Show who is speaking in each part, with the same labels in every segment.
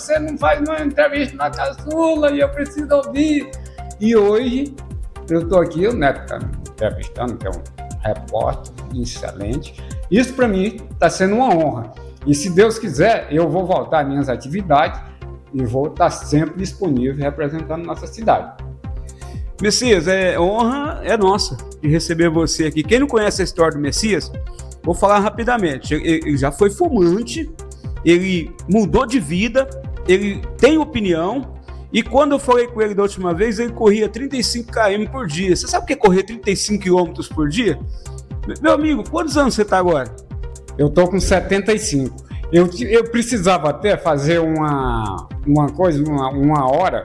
Speaker 1: você não faz uma entrevista na Caçula e eu preciso ouvir. E hoje eu estou aqui, o Neto está me entrevistando, que é um repórter excelente. Isso para mim está sendo uma honra. E se Deus quiser, eu vou voltar às minhas atividades e vou estar sempre disponível representando nossa cidade.
Speaker 2: Messias, honra é nossa de receber você aqui. Quem não conhece a história do Messias, vou falar rapidamente. Ele já foi fumante, ele mudou de vida, ele tem opinião, e quando eu falei com ele da última vez, ele corria 35 km por dia. Você sabe o que é correr 35 km por dia? Meu amigo, quantos anos você está agora?
Speaker 1: Eu estou com 75. Eu precisava até fazer uma coisa, uma hora,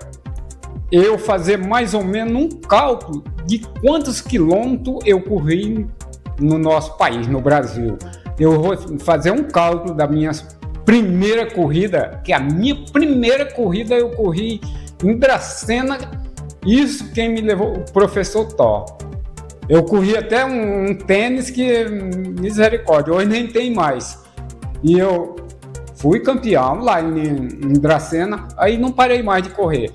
Speaker 1: eu fazer mais ou menos um cálculo de quantos quilômetros eu corri no nosso país, no Brasil. Eu vou fazer um cálculo da minha primeira corrida, que a minha primeira corrida eu corri em Dracena, isso quem me levou, o professor Thor. Eu corri até um tênis que, misericórdia, hoje nem tem mais. E eu fui campeão lá em Dracena, aí não parei mais de correr.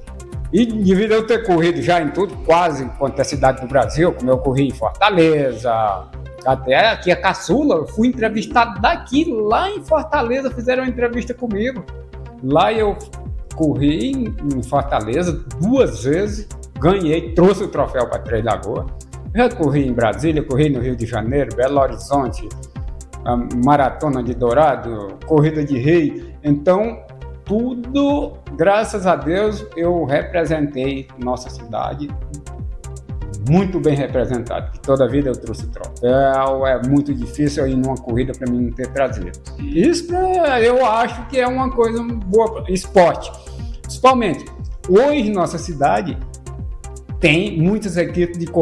Speaker 1: E devido a eu ter corrido já em tudo, quase quanto é cidade do Brasil, como eu corri em Fortaleza, até aqui a Caçula, eu fui entrevistado daqui, lá em Fortaleza, fizeram uma entrevista comigo. Lá eu corri em Fortaleza 2 vezes, ganhei, trouxe o troféu para Três Lagoas. Já corri em Brasília, corri no Rio de Janeiro, Belo Horizonte, a Maratona de Dourado, Corrida de Rei. Então, tudo, graças a Deus, eu representei nossa cidade muito bem representado. Toda a vida eu trouxe troféu, é muito difícil ir numa corrida para mim não ter trazido. Isso eu acho que é uma coisa boa para esporte. Principalmente, hoje nossa cidade tem muitas equipes de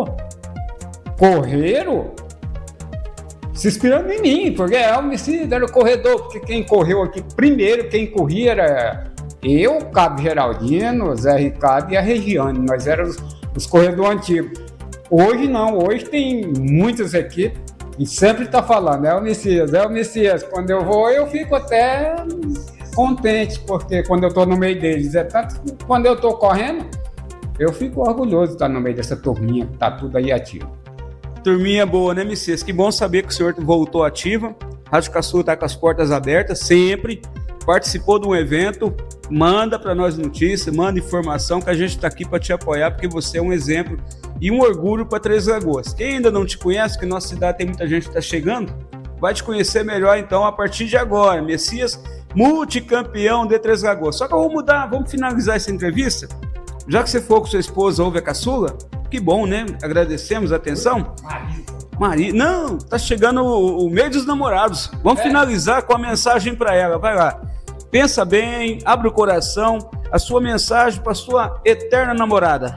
Speaker 1: correram se inspirando em mim, porque o Messias era o corredor, porque quem correu aqui primeiro, quem corria era eu, Cabo Geraldino, Zé Ricardo e a Regiane, nós éramos os corredores antigos. Hoje não, hoje tem muitas equipes e sempre está falando, é o Messias. Quando eu vou, eu fico até contente, porque quando eu estou no meio deles, tanto que quando eu estou correndo, eu fico orgulhoso de estar no meio dessa turminha que está tudo aí ativo.
Speaker 2: Turminha boa, né, Messias? Que bom saber que o senhor voltou ativa. Rádio Caçula está com as portas abertas, sempre. Participou de um evento, manda para nós notícias, manda informação, que a gente está aqui para te apoiar, porque você é um exemplo e um orgulho para Três Lagoas. Quem ainda não te conhece, que nossa cidade tem muita gente que está chegando, vai te conhecer melhor então a partir de agora. Messias, multicampeão de Três Lagoas. Só que eu vou mudar, vamos finalizar essa entrevista. Já que você for com sua esposa, ouve a Caçula, que bom, né? Agradecemos a atenção. Maria, não, tá chegando o mês dos namorados. Vamos finalizar com a mensagem para ela. Vai lá. Pensa bem, abre o coração, a sua mensagem para sua eterna namorada.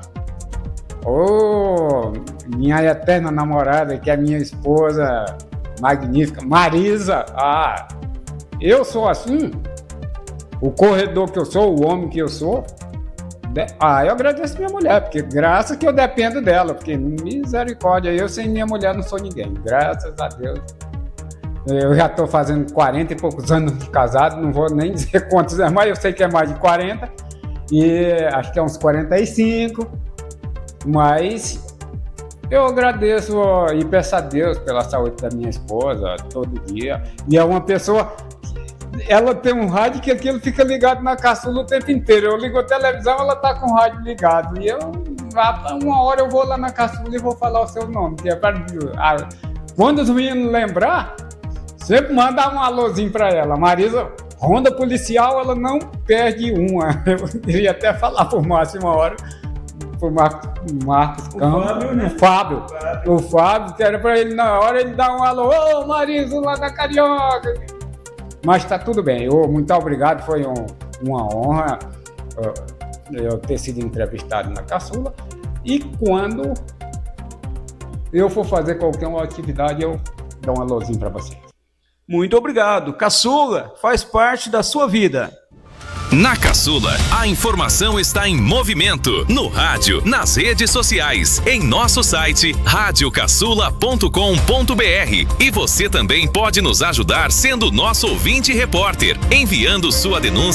Speaker 1: Minha eterna namorada, que é minha esposa magnífica, Marisa. Eu sou assim, o corredor que eu sou, o homem que eu sou. Eu agradeço minha mulher, porque graças que eu dependo dela, porque misericórdia, eu sem minha mulher não sou ninguém, graças a Deus. Eu já estou fazendo 40 e poucos anos de casado, não vou nem dizer quantos é mais, eu sei que é mais de 40, e acho que é uns 45, mas eu agradeço e peço a Deus pela saúde da minha esposa todo dia, e é uma pessoa... Ela tem um rádio que aquilo fica ligado na Caçula o tempo inteiro. Eu ligo a televisão, ela tá com o rádio ligado. E uma hora eu vou lá na Caçula e vou falar o seu nome. Que é quando os meninos lembrar, sempre manda um alôzinho pra ela. Marisa, ronda policial, ela não perde uma. Eu queria até falar por Márcio uma hora. Por Marcos Campos. O Fábio, que era pra ele na hora, ele dá um alô. Marisa, lá da Carioca. Mas está tudo bem. Muito obrigado, foi uma honra eu ter sido entrevistado na Caçula. E quando eu for fazer qualquer uma atividade, eu dou um alôzinho para vocês.
Speaker 2: Muito obrigado. Caçula faz parte da sua vida.
Speaker 3: Na Caçula, a informação está em movimento, no rádio, nas redes sociais, em nosso site radiocaçula.com.br. E você também pode nos ajudar sendo nosso ouvinte repórter, enviando sua denúncia